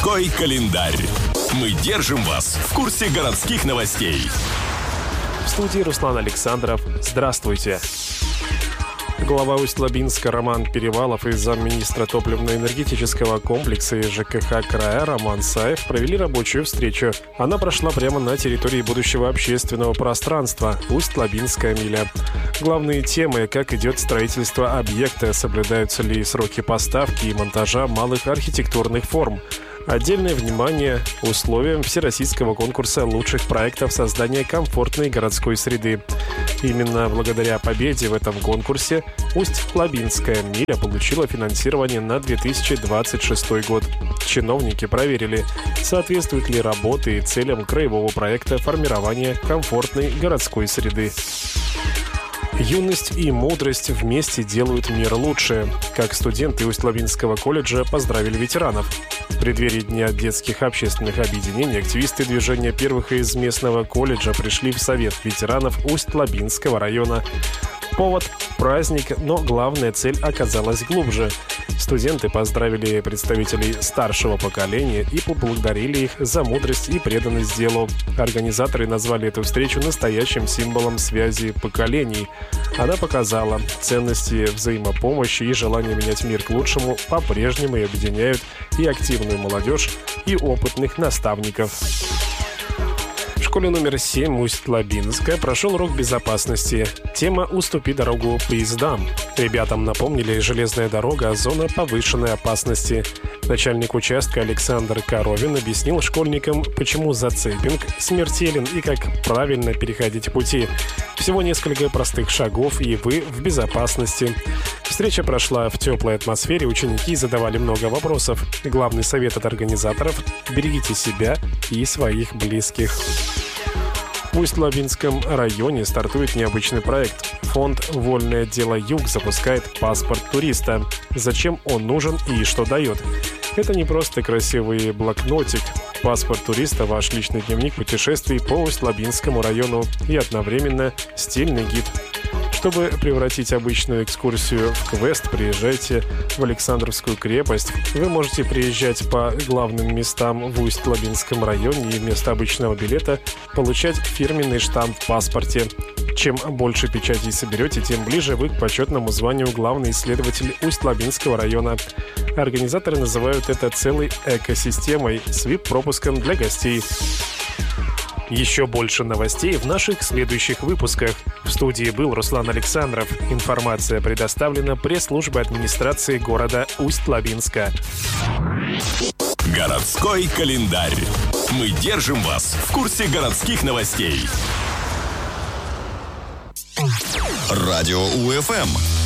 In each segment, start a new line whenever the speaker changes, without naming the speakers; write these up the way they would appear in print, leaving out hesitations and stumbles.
Городской календарь. Мы держим вас в курсе городских новостей.
В студии Руслан Александров. Здравствуйте. Глава Усть-Лабинска Роман Перевалов и замминистра топливно-энергетического комплекса и ЖКХ края Роман Саев провели рабочую встречу. Она прошла прямо на территории будущего общественного пространства Усть-Лабинская миля. Главные темы: как идет строительство объекта, соблюдаются ли сроки поставки и монтажа малых архитектурных форм. Отдельное внимание условиям всероссийского конкурса лучших проектов создания комфортной городской среды. Именно благодаря победе в этом конкурсе Усть-Лабинская миля получила финансирование на 2026 год. Чиновники проверили, соответствуют ли работы и целям краевого проекта формирования комфортной городской среды. Юность и мудрость вместе делают мир лучше. Как студенты Усть-Лабинского колледжа поздравили ветеранов. В преддверии Дня детских общественных объединений активисты движения первых из местного колледжа пришли в Совет ветеранов Усть-Лабинского района. Повод – праздник, но главная цель оказалась глубже. Студенты поздравили представителей старшего поколения и поблагодарили их за мудрость и преданность делу. Организаторы назвали эту встречу настоящим символом связи поколений. Она показала, ценности взаимопомощи и желание менять мир к лучшему по-прежнему объединяют и активную молодежь, и опытных наставников. В школе номер 7 Усть-Лабинска прошел урок безопасности. Тема «Уступи дорогу поездам». Ребятам напомнили, железная дорога – зона повышенной опасности. Начальник участка Александр Коровин объяснил школьникам, почему зацепинг смертелен и как правильно переходить пути. Всего несколько простых шагов, и вы в безопасности. Встреча прошла в теплой атмосфере, ученики задавали много вопросов. Главный совет от организаторов – берегите себя и своих близких. В Усть-Лабинском районе стартует необычный проект. Фонд «Вольное дело Юг» запускает паспорт туриста. Зачем он нужен и что дает? Это не просто красивый блокнотик. Паспорт туриста – ваш личный дневник путешествий по Усть-Лабинскому району и одновременно стильный гид. Чтобы превратить обычную экскурсию в квест, приезжайте в Александровскую крепость. Вы можете приезжать по главным местам в Усть-Лабинском районе и вместо обычного билета получать фирменный штамп в паспорте. Чем больше печатей соберете, тем ближе вы к почетному званию главный исследователь Усть-Лабинского района. Организаторы называют это целой экосистемой с VIP-пропуском для гостей. Еще больше новостей в наших следующих выпусках. В студии был Руслан Александров. Информация предоставлена пресс-службой администрации города Усть-Лабинска.
Городской календарь. Мы держим вас в курсе городских новостей. Радио УФМ.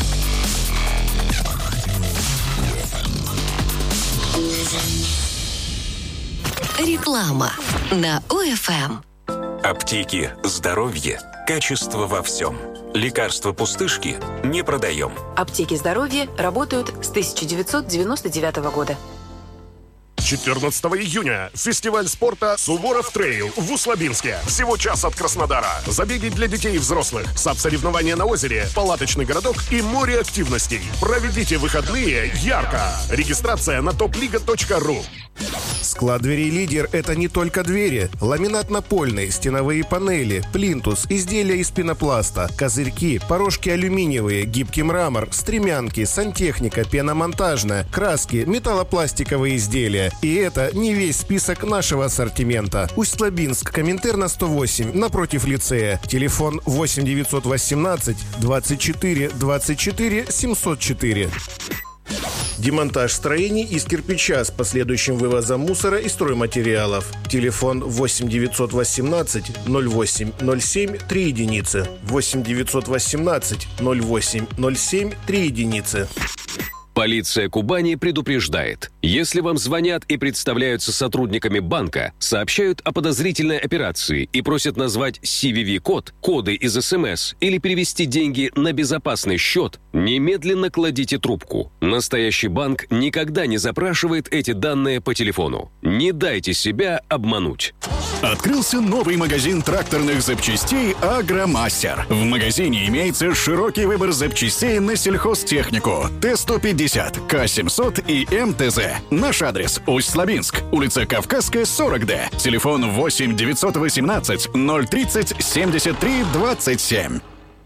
Реклама на УФМ.
Аптеки, здоровье, качество во всем. Лекарства пустышки не продаем.
Аптеки здоровья работают с 1999 года.
14 июня. Фестиваль спорта «Суворов Трейл» в Усть-Лабинске. Всего час от Краснодара. Забеги для детей и взрослых. САП-соревнования на озере, палаточный городок и море активностей. Проведите выходные ярко. Регистрация на topliga.ru.
Склад дверей «Лидер» — это не только двери. Ламинат напольный, стеновые панели, плинтус, изделия из пенопласта, козырьки, порожки алюминиевые, гибкий мрамор, стремянки, сантехника, пеномонтажная, краски, металлопластиковые изделия. И это не весь список нашего ассортимента. Усть-Лабинск, Коминтерна 108, напротив лицея. Телефон 8 918 24 24 704. Демонтаж строений из кирпича с последующим вывозом мусора и стройматериалов. Телефон 8 918 08 07 3 единицы. 8 918 08 07 3 единицы.
Полиция Кубани предупреждает. Если вам звонят и представляются сотрудниками банка, сообщают о подозрительной операции и просят назвать CVV-код, коды из СМС или перевести деньги на безопасный счет, немедленно кладите трубку. Настоящий банк никогда не запрашивает эти данные по телефону. Не дайте себя обмануть.
Открылся новый магазин тракторных запчастей «Агромастер». В магазине имеется широкий выбор запчастей на сельхозтехнику Т-150, К-700 и МТЗ. Наш адрес – Усть-Лабинск, улица Кавказская, 40Д. Телефон 8 918 030 73 27.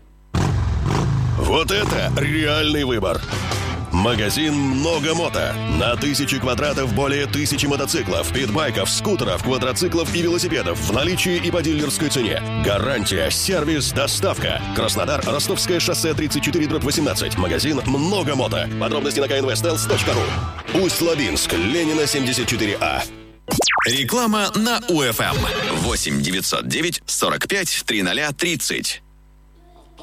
Вот это реальный выбор! Магазин «Много мото». На 1000 квадратов более 1000 мотоциклов, питбайков, скутеров, квадроциклов и велосипедов в наличии и по дилерской цене. Гарантия, сервис, доставка. Краснодар, Ростовское шоссе 34/18. Магазин «Много мото». Подробности на knvstels.ru. Усть-Лабинск, Ленина, 74А.
Реклама на УФМ. 8 909 45 300 30.